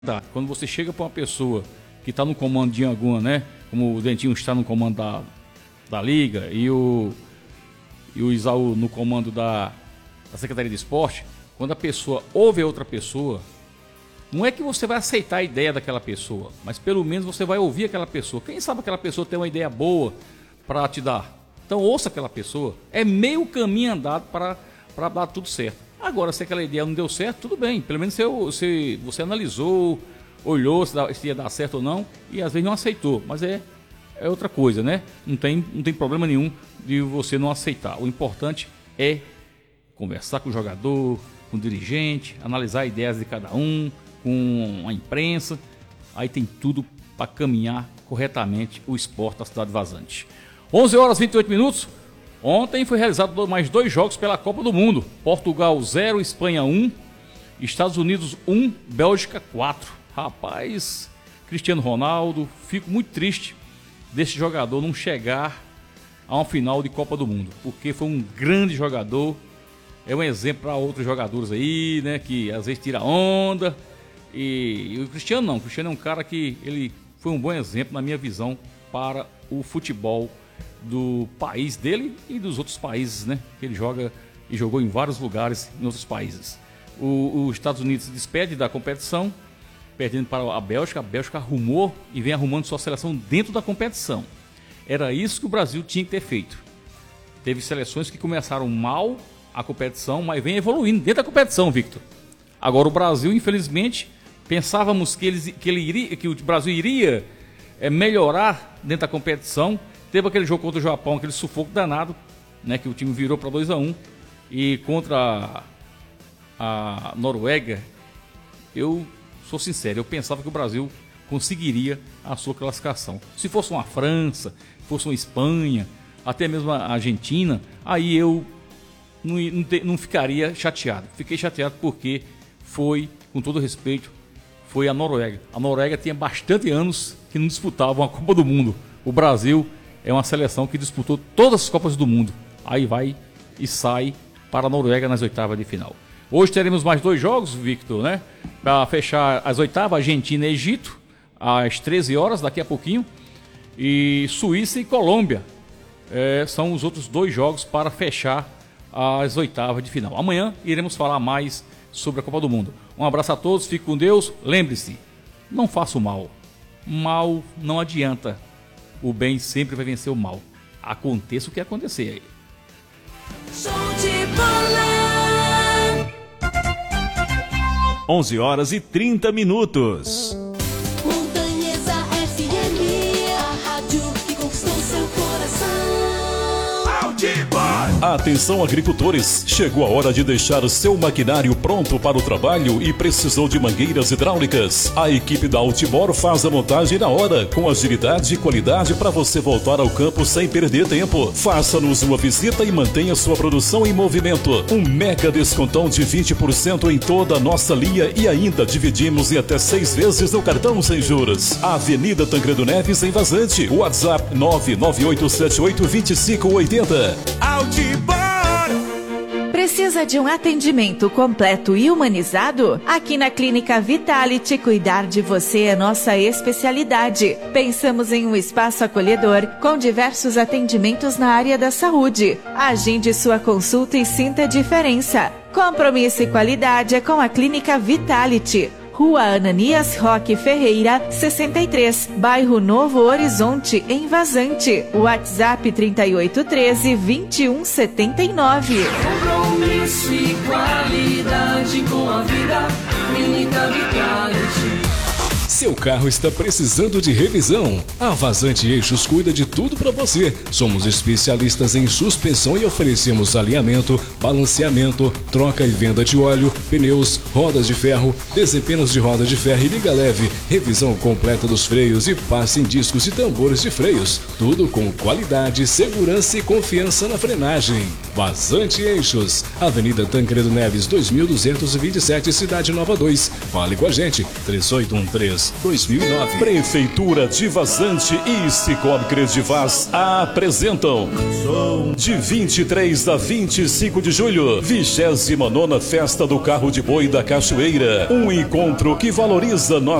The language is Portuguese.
Quando você chega para uma pessoa que está no comando de alguma, né? Como o Dentinho está no comando da Liga e o Isaú no comando da Secretaria de Esporte, quando a pessoa ouve a outra pessoa, não é que você vai aceitar a ideia daquela pessoa, mas pelo menos você vai ouvir aquela pessoa. Quem sabe aquela pessoa tem uma ideia boa para te dar. Então ouça aquela pessoa. É meio caminho andado para dar tudo certo. Agora, se aquela ideia não deu certo, tudo bem. Pelo menos você analisou, olhou se ia dar certo ou não, e às vezes não aceitou. Mas é outra coisa, né? Não tem problema nenhum de você não aceitar. O importante é conversar com o jogador, com o dirigente, analisar ideias de cada um, com a imprensa. Aí tem tudo para caminhar corretamente o esporte da cidade Vazante. 11 horas e 28 minutos. Ontem foi realizado mais 2 jogos pela Copa do Mundo. Portugal 0, Espanha 1, Estados Unidos 1, Bélgica 4. Rapaz, Cristiano Ronaldo, fico muito triste desse jogador não chegar a uma final de Copa do Mundo, porque foi um grande jogador, é um exemplo para outros jogadores aí, né, que às vezes tira onda. E o Cristiano não, o Cristiano é um cara que ele foi um bom exemplo na minha visão para o futebol do país dele e dos outros países, né? Que ele joga e jogou em vários lugares em outros países. Os Estados Unidos se despede da competição, perdendo para a Bélgica. A Bélgica arrumou e vem arrumando sua seleção dentro da competição. Era isso que o Brasil tinha que ter feito. Teve seleções que começaram mal a competição, mas vem evoluindo dentro da competição, Victor. Agora o Brasil, infelizmente, pensávamos que o Brasil iria melhorar dentro da competição. Teve aquele jogo contra o Japão, aquele sufoco danado, né, que o time virou para 2-1. E contra a Noruega, eu sou sincero, eu pensava que o Brasil conseguiria a sua classificação. Se fosse uma França, fosse uma Espanha, até mesmo a Argentina, aí eu não ficaria chateado. Fiquei chateado porque foi, com todo respeito, foi a Noruega. A Noruega tinha bastante anos que não disputava uma Copa do Mundo. O Brasil é uma seleção que disputou todas as Copas do Mundo. Aí vai e sai para a Noruega nas oitavas de final. Hoje teremos mais 2 jogos, Victor, né? Para fechar as oitavas, Argentina e Egito, às 13 horas, daqui a pouquinho. E Suíça e Colômbia. São os outros 2 jogos para fechar as oitavas de final. Amanhã iremos falar mais sobre a Copa do Mundo. Um abraço a todos, fique com Deus. Lembre-se, não faça o mal. Mal não adianta. O bem sempre vai vencer o mal. Aconteça o que acontecer aí. Show de bola. 11 horas e 30 minutos. Montanhesa FM, a rádio que conquistou seu coração. Atenção agricultores, chegou a hora de deixar seu maquinário pronto para o trabalho e precisou de mangueiras hidráulicas. A equipe da Altibor faz a montagem na hora, com agilidade e qualidade para você voltar ao campo sem perder tempo. Faça-nos uma visita e mantenha sua produção em movimento. Um mega descontão de 20% em toda a nossa linha e ainda dividimos em até 6 vezes no cartão sem juros. Avenida Tancredo Neves em Vazante, WhatsApp 998782580. Precisa de um atendimento completo e humanizado? Aqui na Clínica Vitality, cuidar de você é nossa especialidade. Pensamos em um espaço acolhedor com diversos atendimentos na área da saúde. Agende sua consulta e sinta a diferença. Compromisso e qualidade é com a Clínica Vitality. Rua Ananias Roque Ferreira, 63, bairro Novo Horizonte, em Vazante. WhatsApp 3813-2179. Compromisso e qualidade com a vida. Clínica Vitality. Seu carro está precisando de revisão? A Vazante Eixos cuida de tudo para você. Somos especialistas em suspensão e oferecemos alinhamento, balanceamento, troca e venda de óleo, pneus, rodas de ferro, desempenos de roda de ferro e liga leve, revisão completa dos freios e passe em discos e tambores de freios. Tudo com qualidade, segurança e confiança na frenagem. Vazante Eixos, Avenida Tancredo Neves 2227, Cidade Nova 2. Fale com a gente, 3813-2009. Prefeitura de Vazante e Cicobi Credivaz apresentam de 23 a 25 de julho, 29ª Festa do Carro de Boi da Cachoeira. Um encontro que valoriza nossa